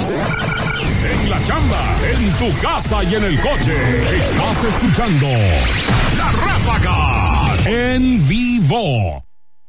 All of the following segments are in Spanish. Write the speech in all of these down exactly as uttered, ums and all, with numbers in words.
En la chamba, en tu casa y en el coche. Estás escuchando La Ráfaga en vivo.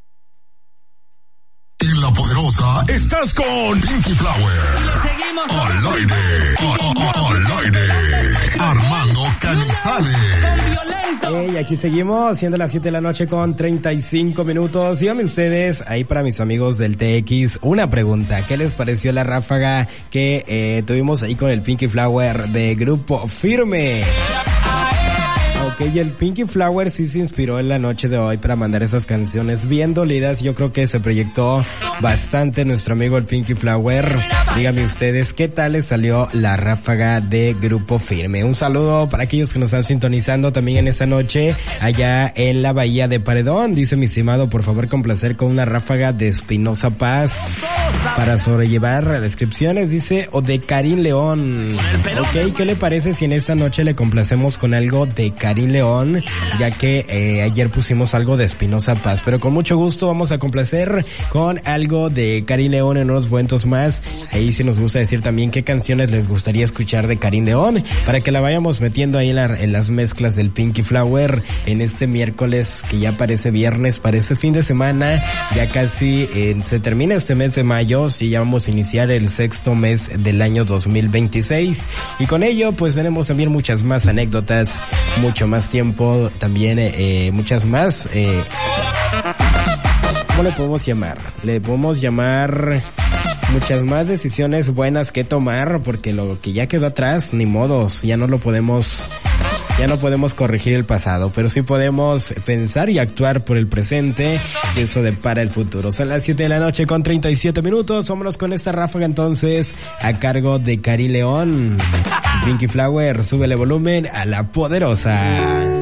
En La Poderosa estás con Pinky Flower. Seguimos al aire, a, a, al aire. Armando Canizales. Hey, aquí seguimos, siendo las siete de la noche con treinta y cinco minutos. Díganme ustedes, ahí para mis amigos del T X, una pregunta. ¿Qué les pareció la ráfaga que eh, tuvimos ahí con el Pinky Flower de Grupo Firme? Ok, y el Pinky Flower sí se inspiró en la noche de hoy para mandar esas canciones bien dolidas. Yo creo que se proyectó bastante nuestro amigo el Pinky Flower. Díganme ustedes, ¿qué tal les salió la ráfaga de Grupo Firme? Un saludo para aquellos que nos están sintonizando también en esta noche allá en la Bahía de Paredón. Dice mi estimado, por favor complacer con una ráfaga de Espinosa Paz para sobrellevar descripciones, dice, o de Karim León. Ok, ¿qué le parece si en esta noche le complacemos con algo de Karim León, ya que eh, ayer pusimos algo de Espinosa Paz? Pero con mucho gusto vamos a complacer con algo de Karim León en unos momentos más. Ahí sí nos gusta decir también qué canciones les gustaría escuchar de Karim León, para que la vayamos metiendo ahí en, la, en las mezclas del Pinky Flower en este miércoles, que ya parece viernes, parece fin de semana. Ya casi eh, se termina este mes de mayo, sí, ya vamos a iniciar el sexto mes del año dos mil veintiséis, y con ello pues tenemos también muchas más anécdotas, mucho más tiempo, también eh, muchas más, eh, ¿cómo le podemos llamar? Le podemos llamar muchas más decisiones buenas que tomar, porque lo que ya quedó atrás, ni modos, ya no lo podemos, ya no podemos corregir el pasado, pero sí podemos pensar y actuar por el presente, y eso depara el futuro. Son las siete de la noche con treinta y siete minutos, vámonos con esta ráfaga entonces, a cargo de Karim León. Pinky Flower, súbele volumen a La Poderosa.